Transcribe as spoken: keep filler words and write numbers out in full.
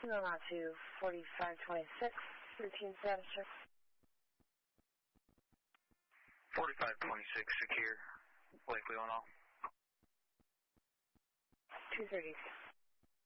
Move on to forty-five twenty-six, routine status check. forty-five twenty-six, secure. Blakely on all. two thirty.